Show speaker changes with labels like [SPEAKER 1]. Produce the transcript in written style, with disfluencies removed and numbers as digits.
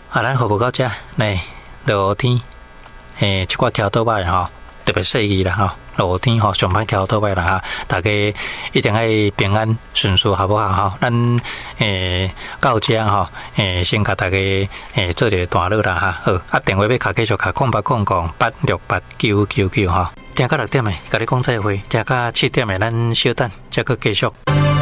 [SPEAKER 1] 咱服务到这，来落雨天，一寡桥倒摆吼，特别细意啦吼。落雨天吼，上歹桥倒摆啦哈，大家一定要平安顺遂，好不好吼？咱到这吼，先甲大家做一个段落啦哈。好，电话要卡继续卡0800868999吼。听到6点的，甲你讲再会，听到7点的，咱稍等，再搁继续。